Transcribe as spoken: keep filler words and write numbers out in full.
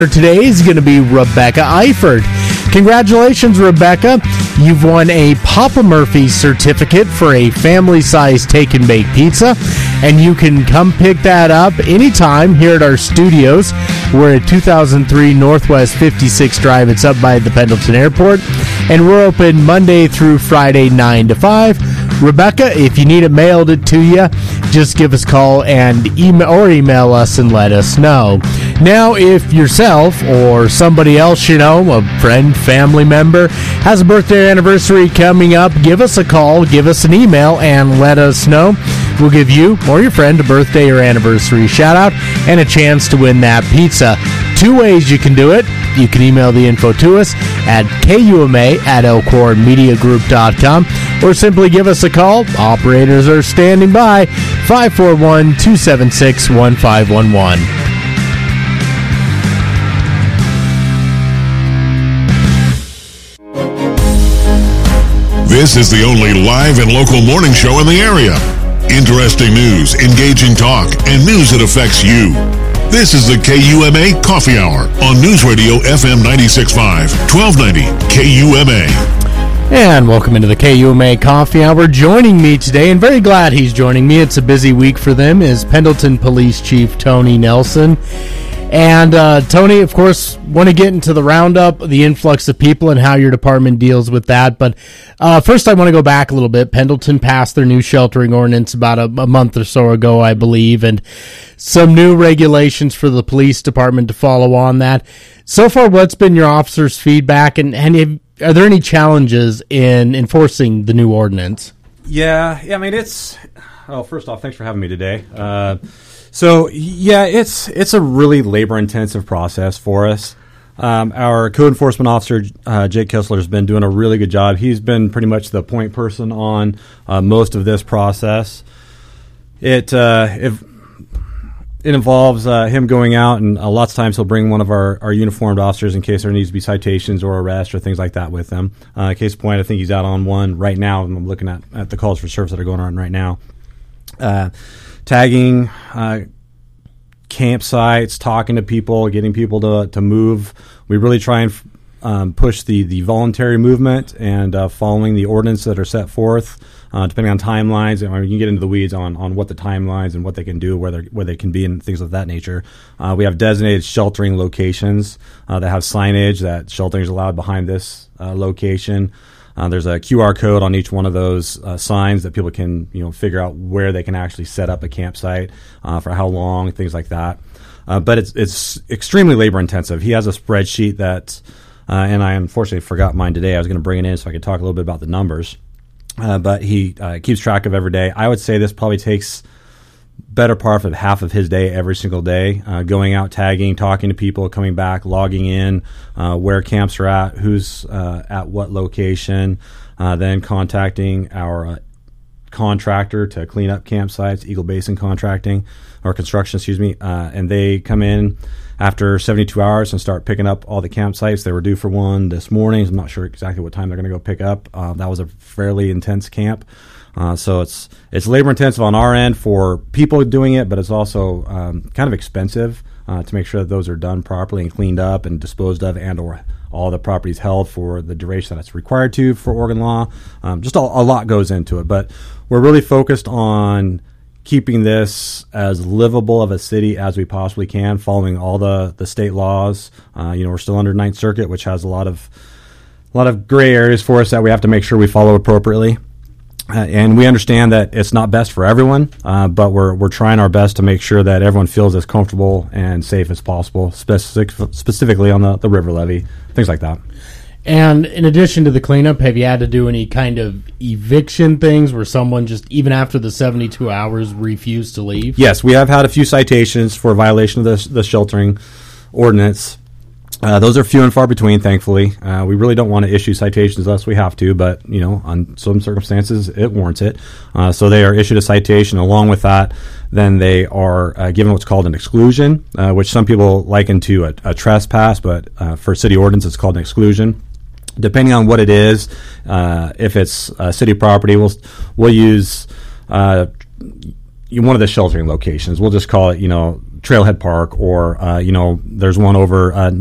Today is going to be Rebecca Eifert. Congratulations, Rebecca. You've won a Papa Murphy's certificate for a family-sized take-and-bake pizza, and you can come pick that up anytime here at our studios. We're at two thousand three Northwest fifty-sixth Drive. It's up by the Pendleton Airport, and we're open Monday through Friday, nine to five. Rebecca, if you need it mailed it to you, just give us a call and email or email us and let us know. Now, if yourself or somebody else you know, a friend, family member, has a birthday or anniversary coming up, give us a call, give us an email, and let us know. We'll give you or your friend a birthday or anniversary shout-out and a chance to win that pizza. Two ways you can do it. You can email the info to us at K U M A at elkhorn media group dot com or simply give us a call. Operators are standing by. five four one, two seven six, one five one one. This is the only live and local morning show in the area. Interesting news, engaging talk, and news that affects you. This is the K U M A Coffee Hour on News Radio F M ninety-six point five, twelve ninety K U M A. And welcome into the K U M A Coffee Hour. Joining me today, and very glad he's joining me, it's a busy week for them, is Pendleton Police Chief Tony Nelson. And uh, Tony, of course, want to get into the roundup, the influx of people, and how your department deals with that. But uh, first, I want to go back a little bit. Pendleton passed their new sheltering ordinance about a, a month or so ago, I believe, and some new regulations for the police department to follow on that. So far, what's been your officers' feedback, and, and have, are there any challenges in enforcing the new ordinance? Yeah, yeah. I mean, it's. Oh, first off, thanks for having me today. Uh, So, yeah, it's it's a really labor-intensive process for us. Um, our code enforcement officer, uh, Jake Kessler, has been doing a really good job. He's been pretty much the point person on uh, most of this process. It uh, it, it involves uh, him going out, and uh, lots of times he'll bring one of our, our uniformed officers in case there needs to be citations or arrests or things like that with him. Uh, case in point, I think he's out on one right now, and I'm looking at, at the calls for service that are going on right now. Uh Tagging uh, campsites, talking to people, getting people to to move. We really try and um, push the, the voluntary movement and uh, following the ordinance that are set forth, uh, depending on timelines. I mean, you can get into the weeds on, on what the timelines and what they can do, where, where they can be, and things of that nature. Uh, we have designated sheltering locations uh, that have signage that sheltering is allowed behind this uh, location. Uh, there's a Q R code on each one of those uh, signs that people can, you know, figure out where they can actually set up a campsite, uh, for how long, things like that. Uh, but it's it's extremely labor intensive. He has a spreadsheet that, uh, and I unfortunately forgot mine today. I was going to bring it in so I could talk a little bit about the numbers. Uh, but he uh, keeps track of every day. I would say this probably takes better part of half of his day every single day, uh, going out, tagging, talking to people, coming back, logging in, uh, where camps are at, who's uh, at what location, uh, then contacting our uh, contractor to clean up campsites, Eagle Basin Contracting, or Construction, excuse me, uh, and they come in after seventy-two hours and start picking up all the campsites. They were due for one this morning. I'm not sure exactly what time they're going to go pick up. Uh, that was a fairly intense camp. Uh, so it's it's labor intensive on our end for people doing it, but it's also um, kind of expensive uh, to make sure that those are done properly and cleaned up and disposed of, and or all the properties held for the duration that it's required to for Oregon law. Um, just a, a lot goes into it, but we're really focused on keeping this as livable of a city as we possibly can, following all the, the state laws. Uh, you know, we're still under Ninth Circuit, which has a lot of a lot of gray areas for us that we have to make sure we follow appropriately. Uh, and we understand that it's not best for everyone, uh, but we're we're trying our best to make sure that everyone feels as comfortable and safe as possible, specific, specifically on the, the river levee, things like that. And in addition to the cleanup, have you had to do any kind of eviction things where someone just, even after the seventy-two hours, refused to leave? Yes, we have had a few citations for violation of the, the sheltering ordinance. Uh, those are few and far between, thankfully. Uh, we really don't want to issue citations unless we have to, but, you know, on some circumstances, it warrants it. Uh, so they are issued a citation. Along with that, then they are uh, given what's called an exclusion, uh, which some people liken to a, a trespass, but uh, for city ordinance, it's called an exclusion. Depending on what it is, uh, if it's uh, city property, we'll, we'll use uh, one of the sheltering locations. We'll just call it, you know, Trailhead Park, or uh, you know, there's one over uh,